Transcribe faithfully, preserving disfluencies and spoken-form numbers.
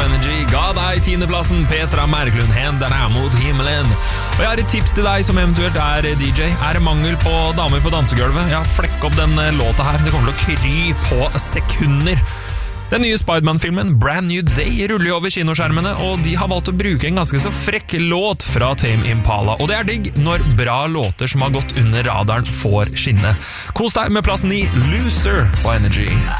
Energy ga deg tiendeplassen Petra Merklund, Händerna mot himmelen. Og jeg har et tips til deg som eventuelt er D J. Er det mangel på damer på dansegulvet? Ja, flekk opp den låta her. Det kommer til å kry på sekunder. Den nye Spiderman-filmen Brand New Day ruller over kinoskjermene, og de har valgt å bruke en ganske så frekk låt fra Tame Impala. Og det er digg når bra låter som har gått under radaren får skinne. Kos deg med plassen i Loser på Energy.